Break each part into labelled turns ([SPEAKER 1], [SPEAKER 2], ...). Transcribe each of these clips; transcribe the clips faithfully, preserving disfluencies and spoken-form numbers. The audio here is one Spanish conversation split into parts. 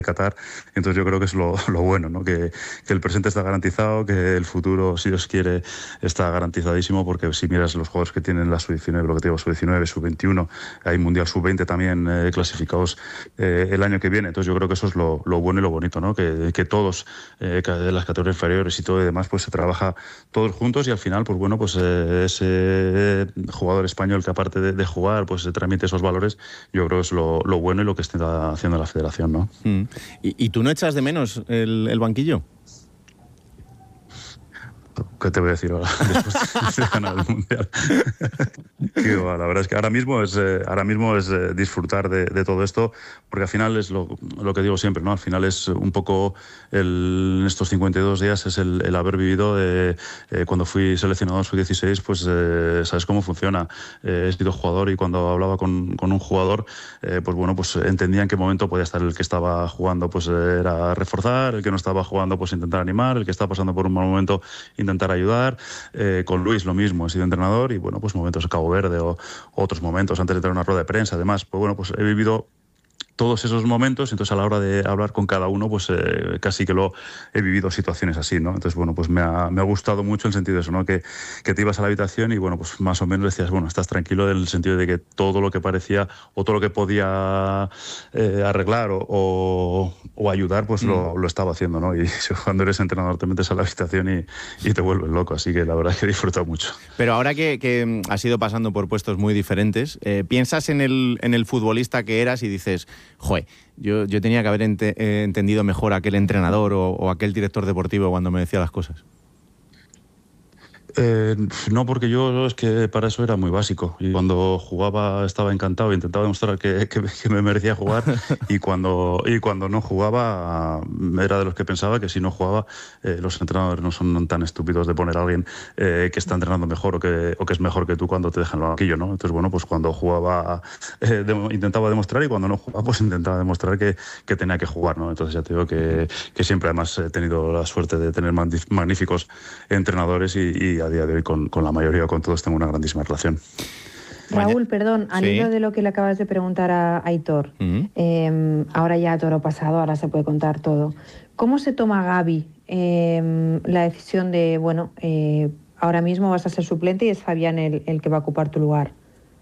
[SPEAKER 1] Qatar. Entonces yo creo que es lo, lo bueno, ¿no? Que, que el presente está garantizado, que el futuro, si Dios quiere, está garantizadísimo, porque si miras los jugadores que tienen la sub diecinueve, lo que te digo, sub diecinueve, sub veintiuno, hay Mundial sub veinte también eh, clasificados eh, el año que viene. Entonces yo creo que eso es lo, lo bueno y lo bonito, ¿no? Que, que todos, eh, de las categorías inferiores y todo y demás, pues se trabaja todos juntos y al final, pues bueno, pues eh, ese jugador español que aparte de, de jugar, pues se transmite esos valores, yo creo que es lo, lo bueno y lo que está haciendo la federación, ¿no?
[SPEAKER 2] Mm. ¿Y, ¿Y tú no echas de menos el, el banquillo?
[SPEAKER 1] ¿Qué te voy a decir ahora después de ganar el Mundial? Qué va, la verdad es que ahora mismo es, eh, ahora mismo es eh, disfrutar de, de todo esto, porque al final es lo, lo que digo siempre, ¿no? Al final es un poco, el, en estos cincuenta y dos días, es el, el haber vivido de, eh, cuando fui seleccionado sub dieciséis, pues eh, sabes cómo funciona. Eh, he sido jugador y cuando hablaba con, con un jugador, eh, pues bueno, pues entendía en qué momento podía estar el que estaba jugando, pues eh, era reforzar, el que no estaba jugando, pues intentar animar, el que estaba pasando por un mal momento, intentar ayudar. Eh, con Luis lo mismo, he sido entrenador y bueno, pues momentos de Cabo Verde o otros momentos antes de entrar a una rueda de prensa, además, pues bueno, pues he vivido todos esos momentos, entonces a la hora de hablar con cada uno, pues eh, casi que lo he vivido situaciones así, ¿no? Entonces, bueno, pues me ha, me ha gustado mucho el sentido de eso, ¿no? Que, que te ibas a la habitación y, bueno, pues más o menos decías, bueno, estás tranquilo en el sentido de que todo lo que parecía o todo lo que podía eh, arreglar o, o, o ayudar, pues mm. lo, lo estaba haciendo, ¿no? Y cuando eres entrenador te metes a la habitación y, y te vuelves loco, así que la verdad es que he disfrutado mucho.
[SPEAKER 2] Pero ahora que, que has ido pasando por puestos muy diferentes, eh, piensas en el, en el futbolista que eras y dices, joder, yo, yo tenía que haber ente, eh, entendido mejor a aquel entrenador o, o aquel director deportivo cuando me decía las cosas.
[SPEAKER 1] Eh, no, porque yo es que para eso era muy básico y cuando jugaba estaba encantado, intentaba demostrar que, que, que me merecía jugar y cuando, y cuando no jugaba era de los que pensaba que si no jugaba eh, los entrenadores no son tan estúpidos de poner a alguien eh, que está entrenando mejor o que, o que es mejor que tú cuando te dejan el banquillo, ¿no? Entonces, bueno, pues cuando jugaba eh, de, intentaba demostrar y cuando no jugaba pues intentaba demostrar que, que tenía que jugar, ¿no? Entonces ya te digo que, que siempre además he tenido la suerte de tener magníficos entrenadores y, y a día de hoy con, con la mayoría, con todos, tengo una grandísima relación.
[SPEAKER 3] Raúl, perdón, al hilo sí. de lo que le acabas de preguntar a Aitor, uh-huh. eh, ahora ya toro pasado, ahora se puede contar todo. ¿Cómo se toma Gavi eh, la decisión de, bueno, eh, ahora mismo vas a ser suplente y es Fabián el, el que va a ocupar tu lugar?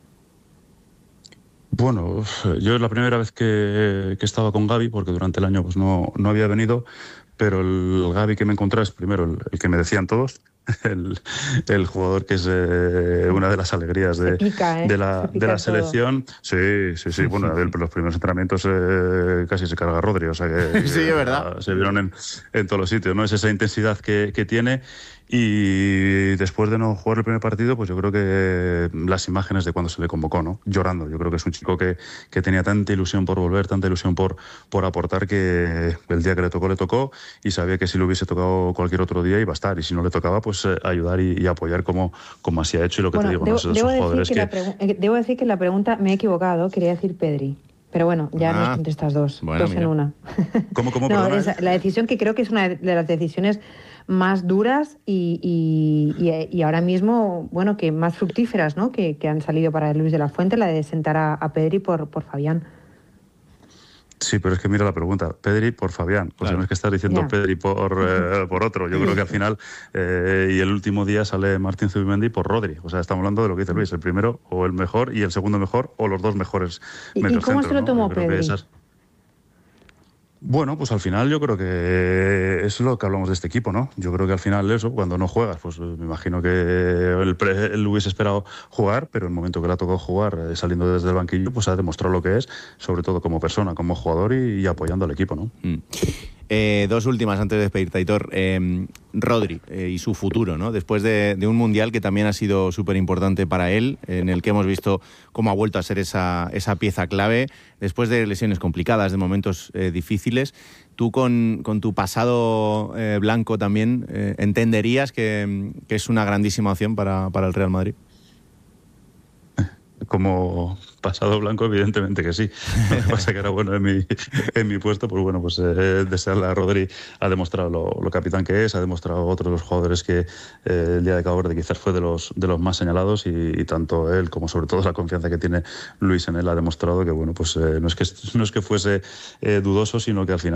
[SPEAKER 1] Bueno, yo es la primera vez que, que estaba con Gavi, porque durante el año pues no, no había venido, pero el Gavi que me encontré es primero el, el que me decían todos, el, el jugador que es eh, una de las alegrías de, pica, ¿eh? de, la, de la selección. Todo. Sí, sí, sí. Bueno, los primeros entrenamientos eh, casi se carga Rodri, o sea que,
[SPEAKER 2] sí, es verdad.
[SPEAKER 1] Se vieron en, en todos los sitios, ¿no? Es esa intensidad que, que tiene. Y después de no jugar el primer partido, pues yo creo que las imágenes de cuando se le convocó, ¿no? Llorando. Yo creo que es un chico que, que tenía tanta ilusión por volver, tanta ilusión por, por aportar, que el día que le tocó, le tocó, y sabía que si le hubiese tocado cualquier otro día iba a estar, y si no le tocaba, pues eh, ayudar y, y apoyar como, como así ha hecho. Y lo que
[SPEAKER 3] bueno,
[SPEAKER 1] te digo,
[SPEAKER 3] debo,
[SPEAKER 1] ¿no? Esos
[SPEAKER 3] debo,
[SPEAKER 1] jugadores
[SPEAKER 3] decir
[SPEAKER 1] que...
[SPEAKER 3] que... Que... Debo decir que la pregunta me he equivocado, quería decir Pedri. Pero bueno, ya ah, nos contestas dos, bueno, dos mira. en una.
[SPEAKER 1] ¿Cómo, cómo?
[SPEAKER 3] No,
[SPEAKER 1] Perdona,
[SPEAKER 3] esa, la decisión que creo que es una de las decisiones más duras y, y, y, y ahora mismo, bueno, que más fructíferas, ¿no? Que, que han salido para Luis de la Fuente, la de sentar a, a Pedri por, por Fabián.
[SPEAKER 1] Sí, pero es que mira la pregunta, Pedri por Fabián, pues claro. No es que estás diciendo yeah. Pedri por, eh, por otro. Yo creo que al final, eh, y el último día sale Martín Zubimendi por Rodri. O sea, estamos hablando de lo que dice Luis, el primero o el mejor y el segundo mejor o los dos mejores mediocentros.
[SPEAKER 3] ¿Y cómo se lo tomó
[SPEAKER 1] ¿no?
[SPEAKER 3] Pedri?
[SPEAKER 1] Esas... Bueno, pues al final yo creo que es lo que hablamos de este equipo, ¿no? Yo creo que al final eso, cuando no juegas, pues me imagino que él, él hubiese esperado jugar, pero en el momento que le ha tocado jugar, eh, saliendo desde el banquillo, pues ha demostrado lo que es, sobre todo como persona, como jugador y, y apoyando al equipo, ¿no?
[SPEAKER 2] Mm. Eh, dos últimas antes de despedirte, Aitor. Eh, Rodri eh, y su futuro, ¿no? Después de, de un mundial que también ha sido súper importante para él, en el que hemos visto cómo ha vuelto a ser esa, esa pieza clave, después de lesiones complicadas, de momentos eh, difíciles. Tú con, con tu pasado eh, blanco también, eh, ¿entenderías que, que es una grandísima opción para, para el Real Madrid?
[SPEAKER 1] Como pasado blanco, evidentemente que sí. Lo que pasa que era bueno en mi, en mi puesto, pues bueno, pues eh, desearle a Rodri, ha demostrado lo, lo capitán que es, ha demostrado otro de los jugadores que eh, el día de Cabo Verde quizás fue de los, de los más señalados y, y tanto él como sobre todo la confianza que tiene Luis en él ha demostrado que bueno, pues eh, no es que, no es que fuese eh, dudoso, sino que al final